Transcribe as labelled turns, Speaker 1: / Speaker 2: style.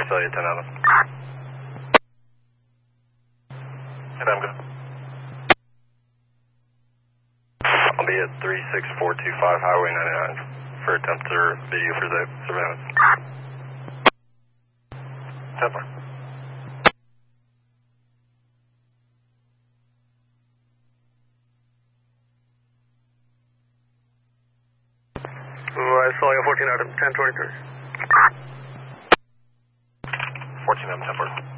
Speaker 1: Australia 10 Adam. And I'm good. I'll be at 36425 Highway 99 for attempt to video for the surveillance. Templar.
Speaker 2: I saw you 14 Adam, 1023.
Speaker 1: 14 Adam, Templar.